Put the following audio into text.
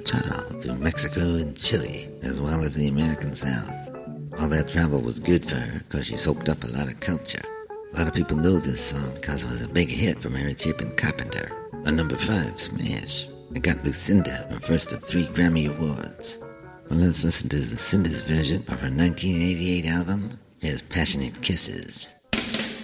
child through Mexico and Chile, as well as the American South. All that travel was good for her because she soaked up a lot of culture. A lot of people know this song because it was a big hit for Mary Chapin Carpenter, a number 5 smash. It got Lucinda her first of 3 Grammy Awards. Well, let's listen to Lucinda's version of her 1988 album, Here's Passionate Kisses.